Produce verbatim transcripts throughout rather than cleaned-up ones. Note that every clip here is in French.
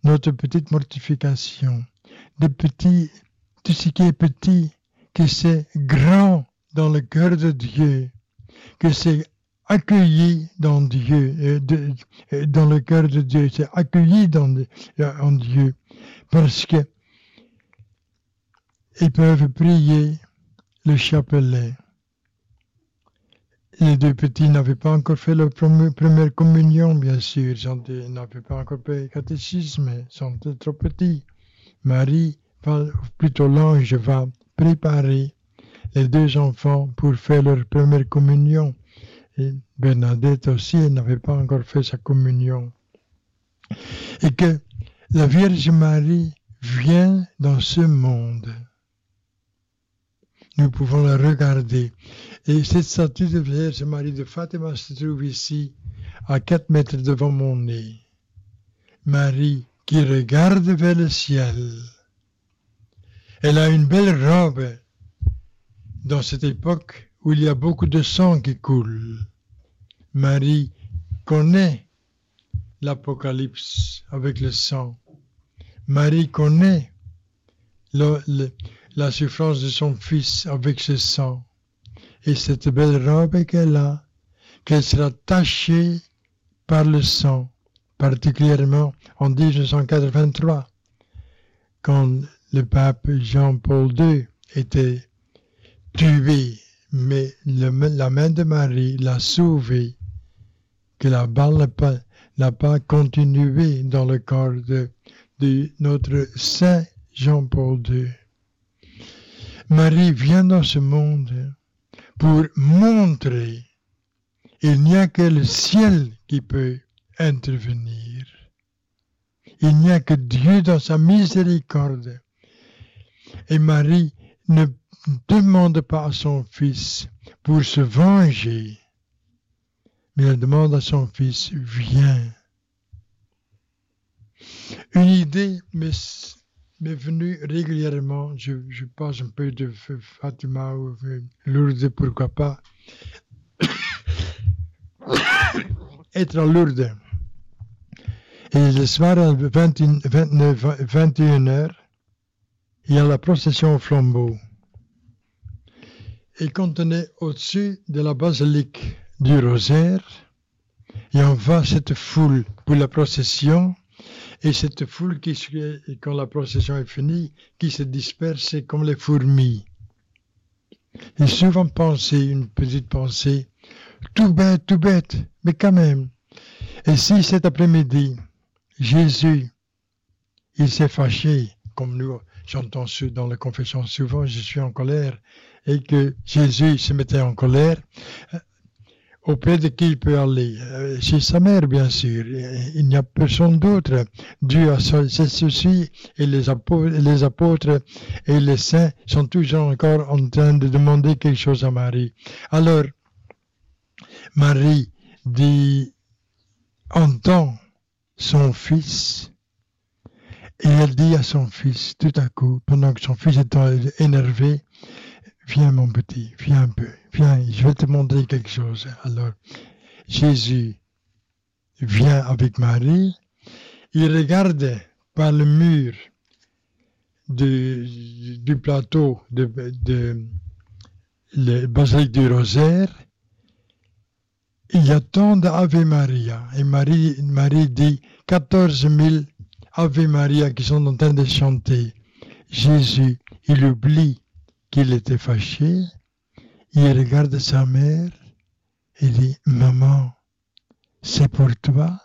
notre petite mortification, de petits, tout ce qui est petit, que c'est grand dans le cœur de Dieu, que c'est accueilli dans Dieu, euh, de, euh, dans le cœur de Dieu, c'est accueilli dans, euh, en Dieu, parce que ils peuvent prier le chapelet. Les deux petits n'avaient pas encore fait leur première communion, bien sûr. Ils n'avaient pas encore fait le catéchisme, ils sont trop petits. Marie, va, plutôt l'ange, va préparer les deux enfants pour faire leur première communion. Et Bernadette aussi, elle n'avait pas encore fait sa communion. Et que la Vierge Marie vient dans ce monde. Nous pouvons la regarder. Et cette statue de Vierge Marie de Fatima se trouve ici, à quatre mètres devant mon nez. Marie qui regarde vers le ciel. Elle a une belle robe dans cette époque où il y a beaucoup de sang qui coule. Marie connaît l'Apocalypse avec le sang. Marie connaît le, le, la souffrance de son fils avec ce sang. Et cette belle robe qu'elle a, qu'elle sera tachée par le sang, particulièrement en dix-neuf cent quatre-vingt-trois, quand le pape Jean-Paul deux était tué, mais le, la main de Marie l'a sauvé, que la balle n'a pas, n'a pas continué dans le corps de, de notre saint Jean-Paul deux. Marie vient dans ce monde pour montrer il n'y a que le ciel qui peut intervenir. Il n'y a que Dieu dans sa miséricorde. Et Marie ne demande pas à son fils pour se venger, mais elle demande à son fils, viens. Une idée m'est, m'est venue régulièrement, je, je passe un peu de Fatima ou Lourdes, pourquoi pas, être à Lourdes. Et le soir à vingt et une heures, il y a la procession au flambeau. Et quand on est au-dessus de la basilique du Rosaire, et on voit cette foule pour la procession, et cette foule qui, quand la procession est finie, qui se disperse comme les fourmis. J'ai souvent pensé, une petite pensée, tout bête, tout bête, mais quand même. Et si cet après-midi, Jésus, il s'est fâché, comme nous, j'entends dans la confession souvent, je suis en colère, et que Jésus se mettait en colère, auprès de qui il peut aller? Chez sa mère, bien sûr. Il n'y a personne d'autre. Dieu a ceci, et les apôtres, les apôtres et les saints sont toujours encore en train de demander quelque chose à Marie. Alors, Marie dit, entend son fils, et elle dit à son fils, tout à coup, pendant que son fils est énervé, viens mon petit, viens un peu, viens, je vais te montrer quelque chose. Alors, Jésus vient avec Marie, il regarde par le mur de, du plateau de, de la basilique du Rosaire, il y a tant d'Ave Maria, et Marie, Marie dit quatorze mille Ave Maria qui sont en train de chanter. Jésus, il oublie qu'il était fâché, il regarde sa mère et dit, maman, c'est pour toi.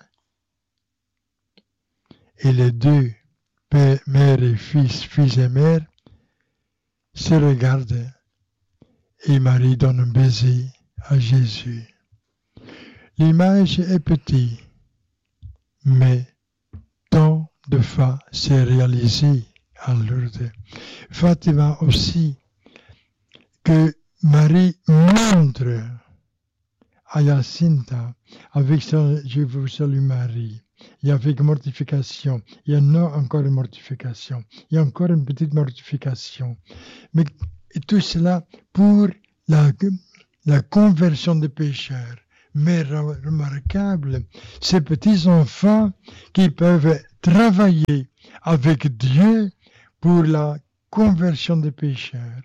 Et les deux, père, mère et fils, fils et mère, se regardent et Marie donne un baiser à Jésus. L'image est petite, mais tant de fois c'est réalisé à Lourdes. Fatima aussi, que Marie montre à Jacinta, avec son Je vous salue Marie, et avec mortification, il y en a encore une mortification, il y a encore une petite mortification, mais tout cela pour la, la conversion des pécheurs. mais remarquable, ces petits enfants qui peuvent travailler avec Dieu pour la conversion des pécheurs.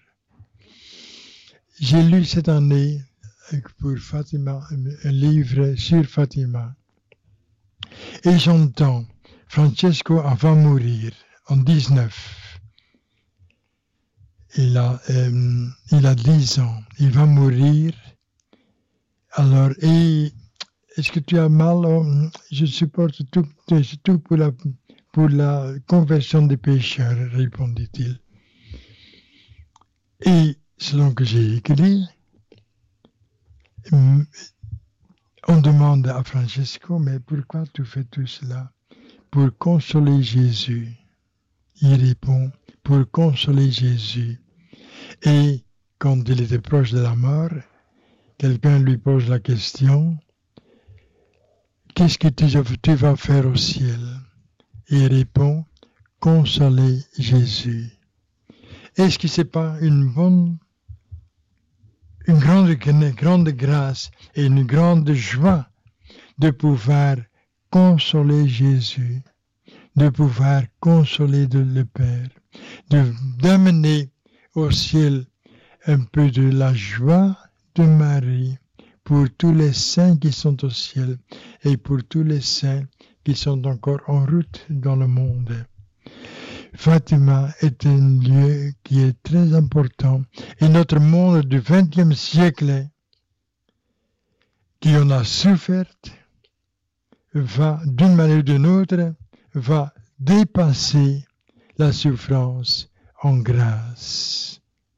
J'ai lu cette année pour Fatima un livre sur Fatima et j'entends Francesco va mourir en dix-neuf. Il a, euh, il a dix ans, il va mourir. Alors, et est-ce que tu as mal? Oh, je supporte tout, tout pour, la, pour la conversion des pécheurs, répondit-il. Et selon que j'ai écrit, on demande à Francesco, mais pourquoi tu fais tout cela? Pour consoler Jésus. Il répond, pour consoler Jésus. Et quand il était proche de la mort, quelqu'un lui pose la question, qu'est-ce que tu, tu vas faire au ciel? Et il répond, consoler Jésus. Est-ce que c'est pas une bonne, une grande, une grande grâce et une grande joie de pouvoir consoler Jésus, de pouvoir consoler de le Père, de, d'amener au ciel un peu de la joie de Marie pour tous les saints qui sont au ciel et pour tous les saints qui sont encore en route dans le monde. Fatima est un lieu qui est très important et notre monde du vingtième siècle qui en a souffert va, d'une manière ou d'une autre, va dépasser la souffrance en grâce.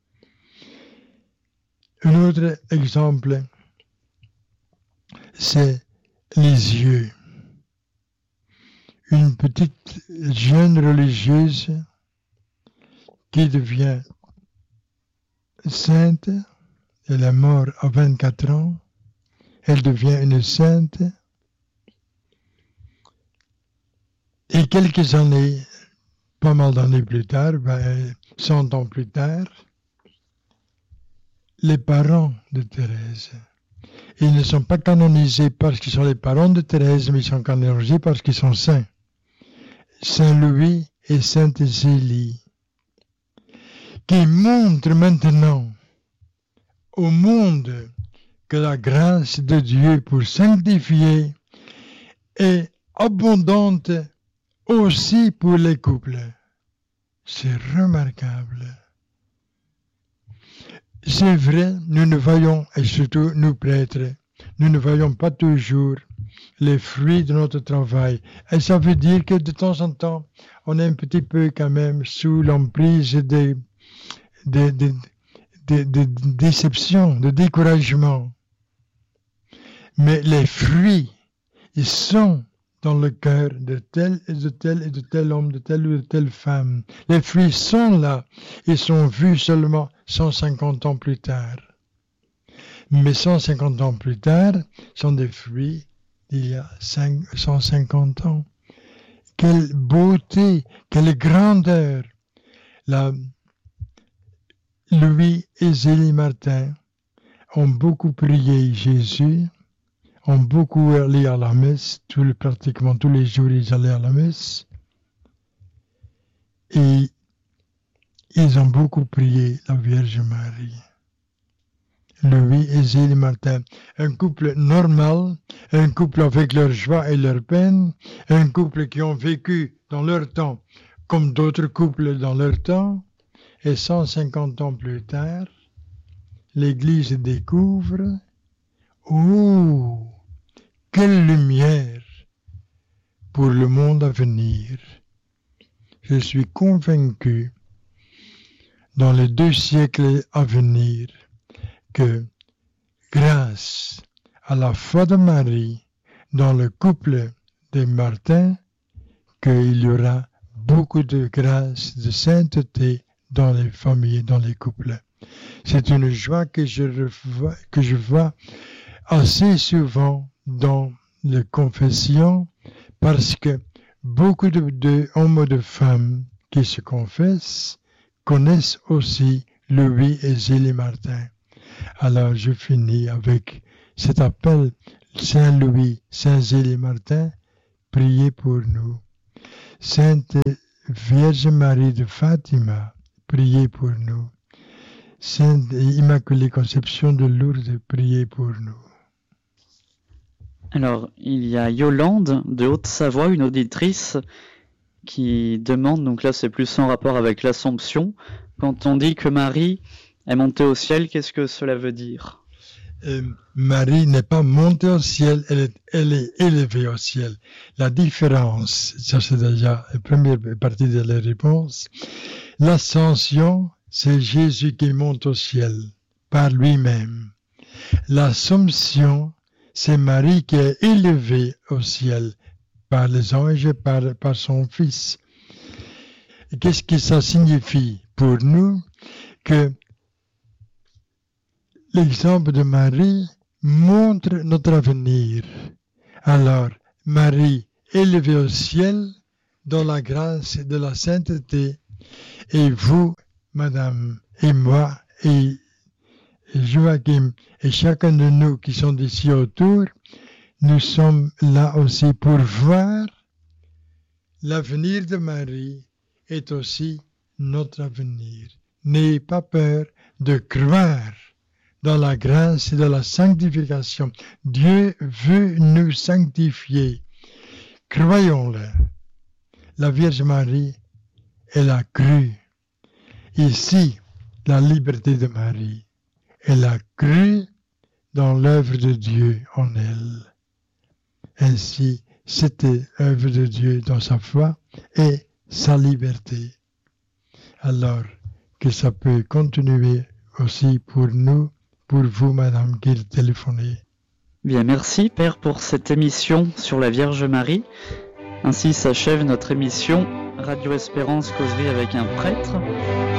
Un autre exemple, c'est les yeux. Une petite jeune religieuse qui devient sainte, elle est morte à vingt-quatre ans, elle devient une sainte, et quelques années, pas mal d'années plus tard, ben, cent ans plus tard, les parents de Thérèse, ils ne sont pas canonisés parce qu'ils sont les parents de Thérèse, mais ils sont canonisés parce qu'ils sont saints. Saint Louis et Sainte Zélie, qui montrent maintenant au monde que la grâce de Dieu pour sanctifier est abondante aussi pour les couples. C'est remarquable. C'est vrai, nous ne voyons, et surtout nous prêtres, nous ne voyons pas toujours les fruits de notre travail. Et ça veut dire que de temps en temps, on est un petit peu quand même sous l'emprise des, des, des, des, des déceptions, de découragement. Mais les fruits, ils sont dans le cœur de tel et de tel et de tel homme, de telle ou de telle femme. Les fruits sont là, ils sont vus seulement cent cinquante ans plus tard. Mais cent cinquante ans plus tard, sont des fruits d'il y a cent cinquante ans. Quelle beauté, quelle grandeur. La... Louis et Zélie Martin ont beaucoup prié Jésus, ont beaucoup allé à la messe, tout le, pratiquement tous les jours ils allaient à la messe, et ils ont beaucoup prié la Vierge Marie. Louis et Zélie Martin, un couple normal, un couple avec leur joie et leur peine, un couple qui ont vécu dans leur temps comme d'autres couples dans leur temps, et cent cinquante ans plus tard, l'Église découvre, oh, quelle lumière pour le monde à venir. Je suis convaincu, dans les deux siècles à venir, que grâce à la foi de Marie dans le couple des Martins, qu'il y aura beaucoup de grâce, de sainteté dans les familles, dans les couples. C'est une joie que je, revois, que je vois assez souvent dans les confessions, parce que beaucoup de, de hommes et de femmes qui se confessent connaissent aussi Louis et Zélie Martin. Alors je finis avec cet appel, Saint Louis, Saint Zélie Martin, priez pour nous. Sainte Vierge Marie de Fatima, priez pour nous. Sainte Immaculée Conception de Lourdes, priez pour nous. Alors, il y a Yolande de Haute-Savoie, une auditrice, qui demande, donc là c'est plus en rapport avec l'Assomption, quand on dit que Marie est montée au ciel, qu'est-ce que cela veut dire ? euh, Marie n'est pas montée au ciel, elle est, elle est élevée au ciel. La différence, ça c'est déjà la première partie de la réponse, l'ascension, c'est Jésus qui monte au ciel par lui-même. L'Assomption, c'est Marie qui est élevée au ciel par les anges et par, par son Fils. Et qu'est-ce que ça signifie pour nous? Que l'exemple de Marie montre notre avenir. Alors, Marie élevée au ciel dans la grâce de la sainteté, et vous, Madame, et moi, et Joachim, et chacun de nous qui sont ici autour, nous sommes là aussi pour voir l'avenir de Marie est aussi notre avenir. N'ayez pas peur de croire dans la grâce et de la sanctification. Dieu veut nous sanctifier. Croyons-le. La Vierge Marie, elle a cru. Ici, la liberté de Marie. Elle a cru dans l'œuvre de Dieu en elle. Ainsi, c'était l'œuvre de Dieu dans sa foi et sa liberté. Alors que ça peut continuer aussi pour nous, pour vous, Madame, qui téléphonez. Bien, merci Père pour cette émission sur la Vierge Marie. Ainsi s'achève notre émission Radio Espérance, causerie avec un prêtre.